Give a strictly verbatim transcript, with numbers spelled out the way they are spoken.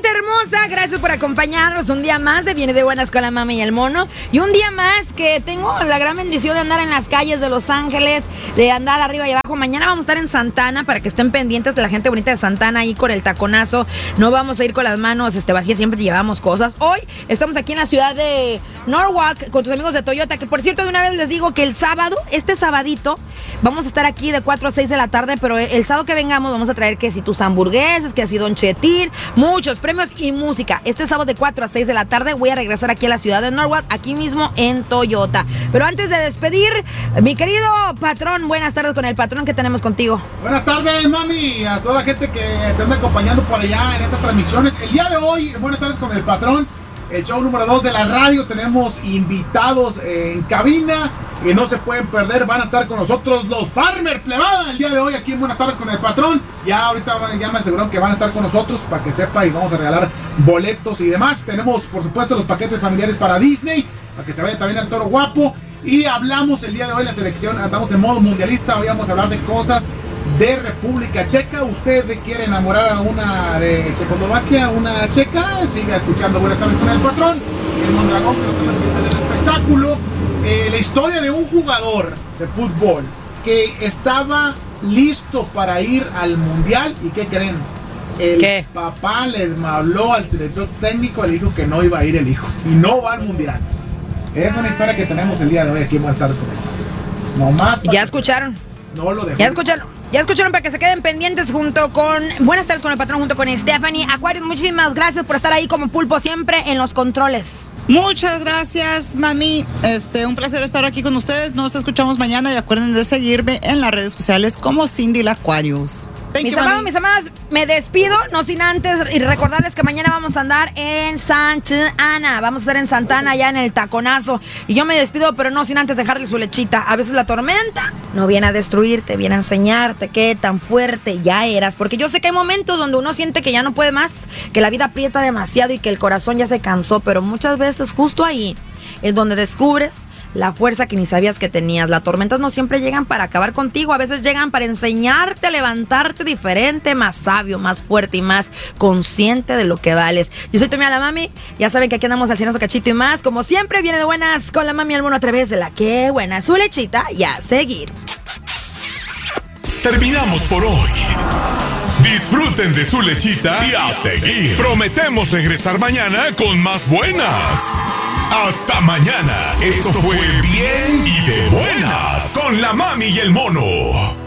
Gente hermosa, gracias por acompañarnos un día más de Viene de Buenas con la Mami y el Mono. Y un día más que tengo la gran bendición de andar en las calles de Los Ángeles, de andar arriba y abajo. Mañana vamos a estar en Santana para que estén pendientes de la gente bonita de Santana ahí con el taconazo. No vamos a ir con las manos este, vacías, siempre llevamos cosas. Hoy estamos aquí en la ciudad de Norwalk con tus amigos de Toyota, que por cierto de una vez les digo que el sábado, este sabadito, vamos a estar aquí de cuatro a seis de la tarde, pero el sábado que vengamos vamos a traer que si tus hamburguesas, que si Don Chetín, muchos premios y música. Este sábado de cuatro a seis de la tarde voy a regresar aquí a la ciudad de Norwalk, aquí mismo en Toyota. Pero antes de despedir, mi querido patrón, buenas tardes con el patrón que tenemos contigo. Buenas tardes, mami, a toda la gente que te anda acompañando por allá en estas transmisiones. El día de hoy, buenas tardes con el patrón, el show número dos de la radio. Tenemos invitados en cabina que no se pueden perder. Van a estar con nosotros los Farmer Plebada el día de hoy aquí en Buenas tardes con el patrón. Ya ahorita ya me aseguraron que van a estar con nosotros para que sepa, y vamos a regalar boletos y demás. Tenemos por supuesto los paquetes familiares para Disney, para que se vaya también al Toro Guapo. Y hablamos el día de hoy la selección, andamos en modo mundialista. Hoy vamos a hablar de cosas de República Checa. ¿Usted quiere enamorar a una de Checoslovaquia, una checa? Siga escuchando Buenas tardes con el patrón, el Mondragón, que nos trae los chismes del espectáculo. Eh, la historia de un jugador de fútbol que estaba listo para ir al mundial. ¿Y qué creen? El ¿Qué? papá le habló al director técnico, le dijo que no iba a ir el hijo y no va al mundial. Es una historia que tenemos el día de hoy aquí en Buenas tardes con el patrón. No más. Ya escucharon. No lo dejo. Ya escucharon. Ya escucharon para que se queden pendientes junto con Buenas tardes con el patrón, junto con Stephanie. Aquarius, muchísimas gracias por estar ahí como pulpo siempre en los controles. Muchas gracias, mami. Este, un placer estar aquí con ustedes. Nos escuchamos mañana y acuerden de seguirme en las redes sociales como Cindy la Aquarius. Thank Mis you, amados, mami. mis amadas, me despido, no sin antes y recordarles que mañana vamos a andar en Santa Ana. Vamos a estar en Santa Ana, allá en el taconazo. Y yo me despido, pero no sin antes dejarle su lechita. A veces la tormenta no viene a destruirte, viene a enseñarte qué tan fuerte ya eras. Porque yo sé que hay momentos donde uno siente que ya no puede más, que la vida aprieta demasiado y que el corazón ya se cansó. Pero muchas veces justo ahí es donde descubres la fuerza que ni sabías que tenías. Las tormentas no siempre llegan para acabar contigo, a veces llegan para enseñarte a levantarte diferente, más sabio, más fuerte y más consciente de lo que vales. Yo soy tu amiga la Mami, ya saben que aquí andamos al Cienoso Cachito y más. Como siempre, Viene de Buenas con la Mami al Mono a través de la que buena su lechita y a seguir. Terminamos por hoy. Disfruten de su lechita y a seguir. Prometemos regresar mañana con más buenas. Hasta mañana. Esto fue Bien y de Buenas con la Mami y el Mono.